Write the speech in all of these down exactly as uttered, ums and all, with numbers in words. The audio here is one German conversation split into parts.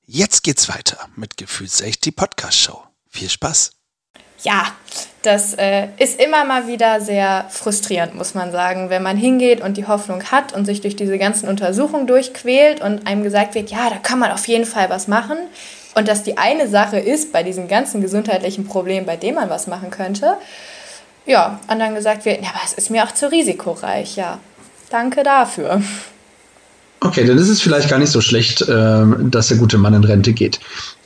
Jetzt geht's weiter mit Gefühlsecht, die Podcast-Show. Viel Spaß! Ja, das äh, ist immer mal wieder sehr frustrierend, muss man sagen, wenn man hingeht und die Hoffnung hat und sich durch diese ganzen Untersuchungen durchquält und einem gesagt wird, ja, da kann man auf jeden Fall was machen. Und dass die eine Sache ist bei diesen ganzen gesundheitlichen Problemen, bei denen man was machen könnte. Ja, und dann gesagt wird, ja, aber es ist mir auch zu risikoreich. Ja, danke dafür. Okay, dann ist es vielleicht gar nicht so schlecht, ähm, dass der gute Mann in Rente geht.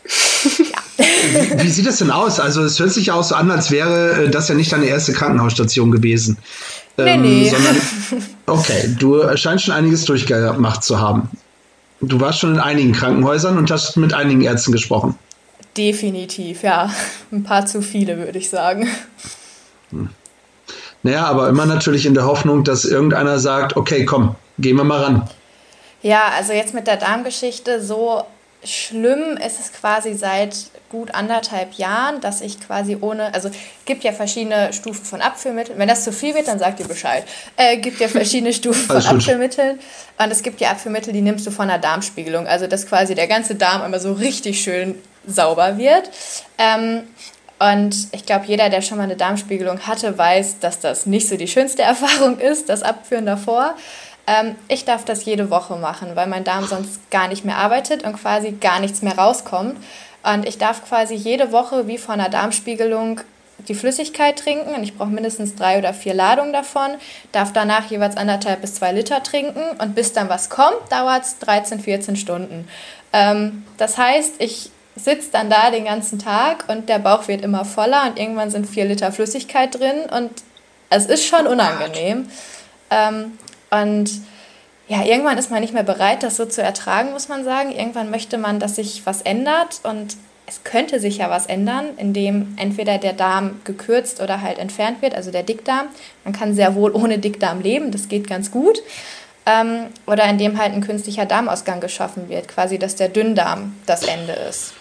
Ja. Wie, wie sieht das denn aus? Also es hört sich auch so an, als wäre das ja nicht deine erste Krankenhausstation gewesen. Nee, ähm, nee. Sondern, okay, du scheinst schon einiges durchgemacht zu haben. Du warst schon in einigen Krankenhäusern und hast mit einigen Ärzten gesprochen. Definitiv, ja. Ein paar zu viele, würde ich sagen. Hm. Naja, aber immer natürlich in der Hoffnung, dass irgendeiner sagt, okay, komm, gehen wir mal ran. Ja, also jetzt mit der Darmgeschichte, so schlimm ist es quasi seit gut anderthalb Jahren, dass ich quasi ohne, also gibt ja verschiedene Stufen von Abführmitteln. Wenn das zu viel wird, dann sagt ihr Bescheid. Äh, gibt ja verschiedene Stufen von Abführmitteln. Und es gibt ja Abführmittel, die nimmst du von einer Darmspiegelung. Also dass quasi der ganze Darm immer so richtig schön sauber wird. Ähm, und ich glaube, jeder, der schon mal eine Darmspiegelung hatte, weiß, dass das nicht so die schönste Erfahrung ist, das Abführen davor. Ähm, ich darf das jede Woche machen, weil mein Darm sonst gar nicht mehr arbeitet und quasi gar nichts mehr rauskommt. Und ich darf quasi jede Woche wie vor einer Darmspiegelung die Flüssigkeit trinken. Und ich brauche mindestens drei oder vier Ladungen davon. Darf danach jeweils anderthalb bis zwei Liter trinken. Und bis dann was kommt, dauert es dreizehn, vierzehn Stunden. Ähm, das heißt, ich sitze dann da den ganzen Tag und der Bauch wird immer voller. Und irgendwann sind vier Liter Flüssigkeit drin. Und es ist schon unangenehm. Ähm, Und ja, irgendwann ist man nicht mehr bereit, das so zu ertragen, muss man sagen. Irgendwann möchte man, dass sich was ändert. Und es könnte sich ja was ändern, indem entweder der Darm gekürzt oder halt entfernt wird, also der Dickdarm. Man kann sehr wohl ohne Dickdarm leben, das geht ganz gut. Ähm, oder indem halt ein künstlicher Darmausgang geschaffen wird, quasi, dass der Dünndarm das Ende ist.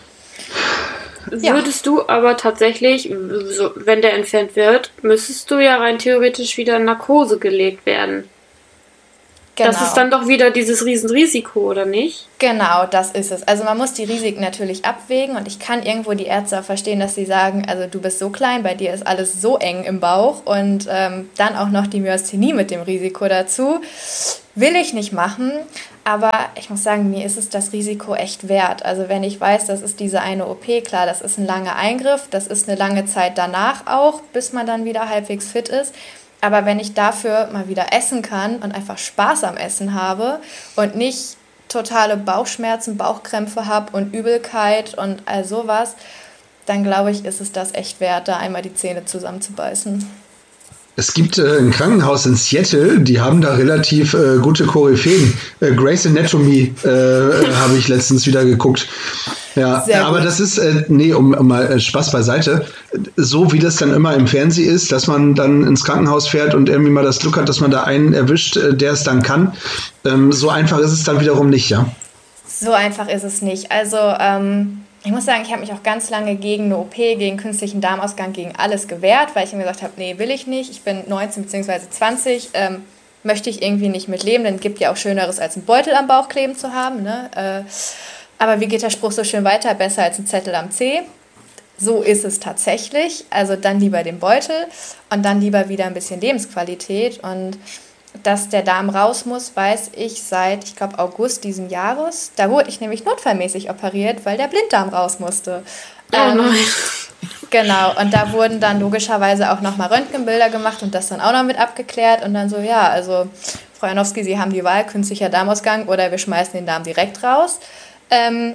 Ja. Würdest du aber tatsächlich, so, wenn der entfernt wird, müsstest du ja rein theoretisch wieder in Narkose gelegt werden. Genau. Das ist dann doch wieder dieses Riesenrisiko, oder nicht? Genau, das ist es. Also man muss die Risiken natürlich abwägen und ich kann irgendwo die Ärzte auch verstehen, dass sie sagen, also du bist so klein, bei dir ist alles so eng im Bauch und ähm, dann auch noch die Myasthenie mit dem Risiko dazu. Will ich nicht machen, aber ich muss sagen, mir ist es das Risiko echt wert. Also wenn ich weiß, das ist diese eine O P, klar, das ist ein langer Eingriff, das ist eine lange Zeit danach auch, bis man dann wieder halbwegs fit ist. Aber wenn ich dafür mal wieder essen kann und einfach Spaß am Essen habe und nicht totale Bauchschmerzen, Bauchkrämpfe habe und Übelkeit und all sowas, dann glaube ich, ist es das echt wert, da einmal die Zähne zusammenzubeißen. Es gibt äh, ein Krankenhaus in Seattle, die haben da relativ äh, gute Koryphäen. Äh, Grey's Anatomy äh, habe ich letztens wieder geguckt. Ja, aber das ist, äh, nee, um, um mal äh, Spaß beiseite, so wie das dann immer im Fernsehen ist, dass man dann ins Krankenhaus fährt und irgendwie mal das Glück hat, dass man da einen erwischt, äh, der es dann kann. Ähm, so einfach ist es dann wiederum nicht, ja? So einfach ist es nicht. Also, ähm, ich muss sagen, ich habe mich auch ganz lange gegen eine O P, gegen künstlichen Darmausgang, gegen alles gewehrt, weil ich mir gesagt habe, nee, will ich nicht. Ich bin neunzehn bzw. zwanzig, ähm, möchte ich irgendwie nicht mit leben, denn es gibt ja auch Schöneres, als einen Beutel am Bauch kleben zu haben, ne? Äh, aber wie geht der Spruch so schön weiter? Besser als ein Zettel am Zeh. So ist es tatsächlich. Also dann lieber den Beutel und dann lieber wieder ein bisschen Lebensqualität. Und dass der Darm raus muss, weiß ich seit, ich glaube, August diesen Jahres. Da wurde ich nämlich notfallmäßig operiert, weil der Blinddarm raus musste. Oh nein. Ähm, genau, und da wurden dann logischerweise auch nochmal Röntgenbilder gemacht und das dann auch noch mit abgeklärt. Und dann so, ja, also Frau Janowski, Sie haben die Wahl, künstlicher Darmausgang oder wir schmeißen den Darm direkt raus. Ähm,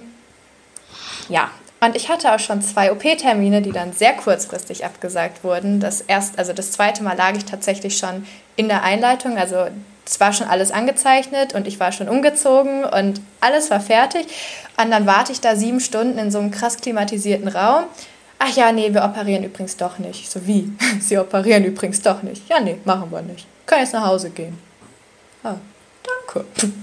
ja, und ich hatte auch schon zwei O P-Termine, die dann sehr kurzfristig abgesagt wurden. Das erst, also das zweite Mal lag ich tatsächlich schon in der Einleitung, also es war schon alles angezeichnet und ich war schon umgezogen und alles war fertig. Und dann warte ich da sieben Stunden in so einem krass klimatisierten Raum. Ach ja, nee, wir operieren übrigens doch nicht. So wie? Sie operieren übrigens doch nicht. Ja, nee, machen wir nicht. Können jetzt nach Hause gehen. Ah, danke.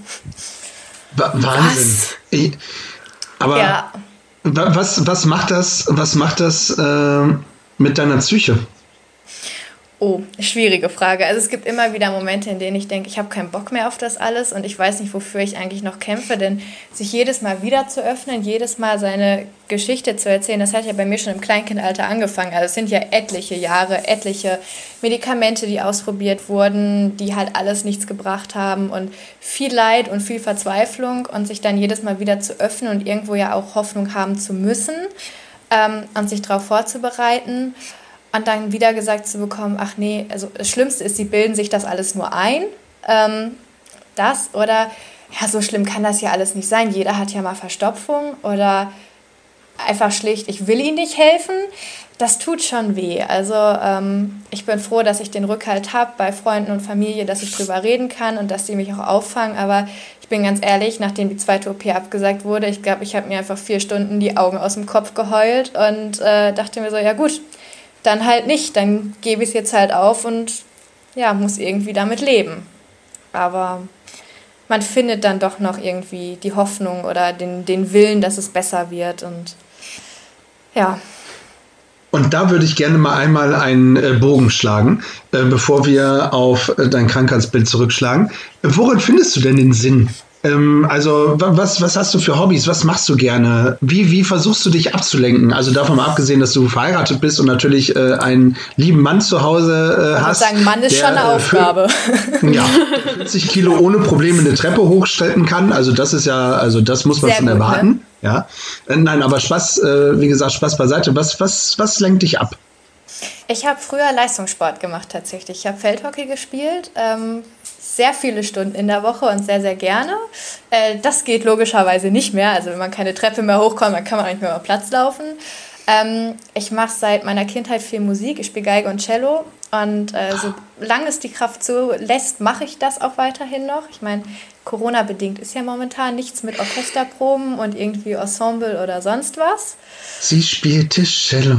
Wahnsinn. Ich, aber ja. was, was macht das, was macht das äh, mit deiner Psyche? Oh, schwierige Frage. Also es gibt immer wieder Momente, in denen ich denke, ich habe keinen Bock mehr auf das alles und ich weiß nicht, wofür ich eigentlich noch kämpfe, denn sich jedes Mal wieder zu öffnen, jedes Mal seine Geschichte zu erzählen, das hat ja bei mir schon im Kleinkindalter angefangen. Also es sind ja etliche Jahre, etliche Medikamente, die ausprobiert wurden, die halt alles nichts gebracht haben und viel Leid und viel Verzweiflung und sich dann jedes Mal wieder zu öffnen und irgendwo ja auch Hoffnung haben zu müssen ähm, und sich darauf vorzubereiten. Und dann wieder gesagt zu bekommen, ach nee, also das Schlimmste ist, sie bilden sich das alles nur ein. Ähm, das oder, ja, so schlimm kann das ja alles nicht sein. Jeder hat ja mal Verstopfung oder einfach schlicht, ich will ihnen nicht helfen. Das tut schon weh. Also ähm, ich bin froh, dass ich den Rückhalt habe bei Freunden und Familie, dass ich drüber reden kann und dass die mich auch auffangen. Aber ich bin ganz ehrlich, nachdem die zweite O P abgesagt wurde, ich glaube, ich habe mir einfach vier Stunden die Augen aus dem Kopf geheult und äh, dachte mir so, ja gut, dann halt nicht, dann gebe ich es jetzt halt auf und ja, muss irgendwie damit leben. Aber man findet dann doch noch irgendwie die Hoffnung oder den, den Willen, dass es besser wird und ja. Und da würde ich gerne mal einmal einen äh, Bogen schlagen, äh, bevor wir auf äh, dein Krankheitsbild zurückschlagen. Worin findest du denn den Sinn? Ähm, also was, was hast du für Hobbys? Was machst du gerne? Wie, wie versuchst du dich abzulenken? Also davon mal abgesehen, dass du verheiratet bist und natürlich äh, einen lieben Mann zu Hause äh, hast. Ich würde sagen, Mann ist der, schon eine Aufgabe. Für, ja, vierzig Kilo ohne Probleme eine Treppe hochstrecken kann. Also das ist ja, also das muss man Sehr schon gut, erwarten. Ne? Ja. Äh, nein, aber Spaß, äh, wie gesagt, Spaß beiseite. Was, was, was lenkt dich ab? Ich habe früher Leistungssport gemacht tatsächlich. Ich habe Feldhockey gespielt, ähm, sehr viele Stunden in der Woche und sehr, sehr gerne. Äh, das geht logischerweise nicht mehr. Also wenn man keine Treppe mehr hochkommt, dann kann man auch nicht mehr über Platz laufen. Ähm, ich mache seit meiner Kindheit viel Musik. Ich spiele Geige und Cello. Und äh, solange es die Kraft zulässt, mache ich das auch weiterhin noch. Ich meine, Corona-bedingt ist ja momentan nichts mit Orchesterproben und irgendwie Ensemble oder sonst was. Sie spielte Cello.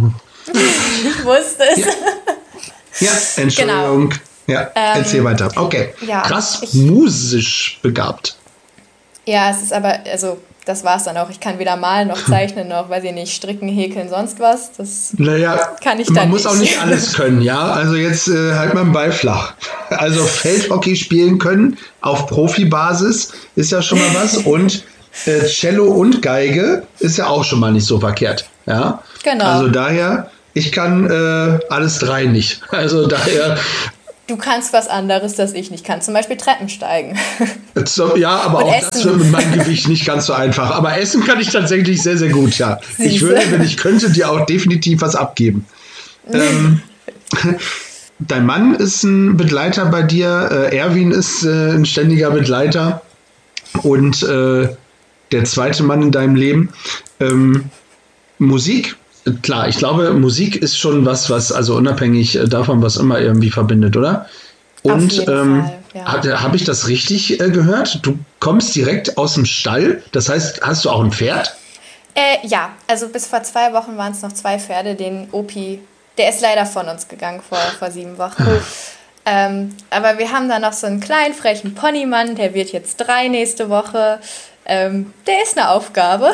Ich wusste es. Ja, ja, Entschuldigung. Genau. Ja, ähm, erzähl weiter. Okay, ja, krass ich, musisch begabt. Ja, es ist aber, also das war es dann auch. Ich kann weder malen noch zeichnen noch, weiß ich nicht, stricken, häkeln, sonst was. Das naja, kann ich dann man muss nicht. Auch nicht alles können, ja. Also jetzt äh, halt mal einen Ball flach. Also Feldhockey spielen können auf Profibasis ist ja schon mal was und äh, Cello und Geige ist ja auch schon mal nicht so verkehrt, ja. Genau. Also daher, ich kann äh, alles drei nicht. Also daher. Du kannst was anderes, das ich nicht kann. Zum Beispiel Treppen steigen. Ja, aber und auch essen. Das wird mit meinem Gewicht nicht ganz so einfach. Aber essen kann ich tatsächlich sehr, sehr gut, ja. Siehste. Ich würde, wenn ich könnte, dir auch definitiv was abgeben. ähm, dein Mann ist ein Begleiter bei dir. Äh, Erwin ist äh, ein ständiger Begleiter. Und äh, der zweite Mann in deinem Leben. Ähm, Musik. Klar, ich glaube, Musik ist schon was, was also unabhängig davon, was immer irgendwie verbindet, oder? Und ähm, ja. habe hab ich das richtig äh, gehört? Du kommst direkt aus dem Stall, das heißt, hast du auch ein Pferd? Äh, ja, also bis vor zwei Wochen waren es noch zwei Pferde. Den Opi, der ist leider von uns gegangen vor, vor sieben Wochen. ähm, aber wir haben da noch so einen kleinen, frechen Ponymann, der wird jetzt drei nächste Woche. Ähm, der ist eine Aufgabe.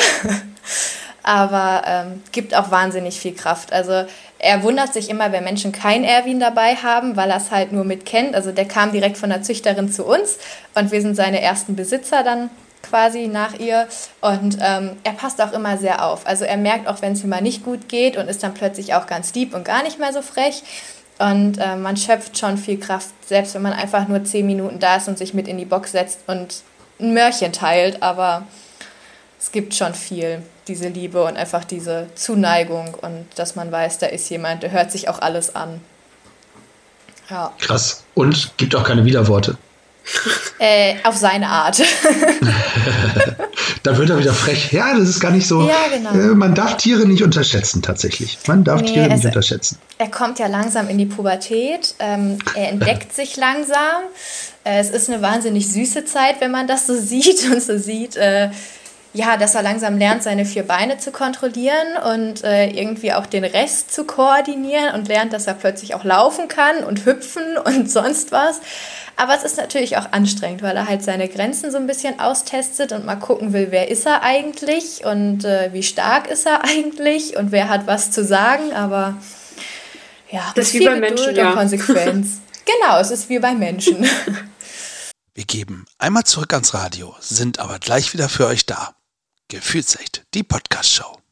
Aber ähm, gibt auch wahnsinnig viel Kraft. Also er wundert sich immer, wenn Menschen kein Erwin dabei haben, weil er es halt nur mit kennt. Also der kam direkt von der Züchterin zu uns und wir sind seine ersten Besitzer dann quasi nach ihr. Und ähm, er passt auch immer sehr auf. Also er merkt auch, wenn es ihm mal nicht gut geht und ist dann plötzlich auch ganz lieb und gar nicht mehr so frech. Und äh, man schöpft schon viel Kraft, selbst wenn man einfach nur zehn Minuten da ist und sich mit in die Box setzt und ein Möhrchen teilt. Aber es gibt schon viel, diese Liebe und einfach diese Zuneigung und dass man weiß, da ist jemand, der hört sich auch alles an. Ja. Krass. Und gibt auch keine Widerworte. Äh, auf seine Art. Da wird er wieder frech. Ja, das ist gar nicht so. Ja, genau. Äh, man darf Tiere nicht unterschätzen, tatsächlich. Man darf nee, Tiere nicht also, unterschätzen. Er kommt ja langsam in die Pubertät. Ähm, er entdeckt sich langsam. Äh, es ist eine wahnsinnig süße Zeit, wenn man das so sieht und so sieht. Äh, Ja, dass er langsam lernt, seine vier Beine zu kontrollieren und äh, irgendwie auch den Rest zu koordinieren und lernt, dass er plötzlich auch laufen kann und hüpfen und sonst was. Aber es ist natürlich auch anstrengend, weil er halt seine Grenzen so ein bisschen austestet und mal gucken will, wer ist er eigentlich und äh, wie stark ist er eigentlich und wer hat was zu sagen. Aber Ja, das ist wie bei Menschen, ja. Konsequenz. Genau, es ist wie bei Menschen. Wir geben einmal zurück ans Radio, sind aber gleich wieder für euch da. Gefühlsecht, die Podcast-Show.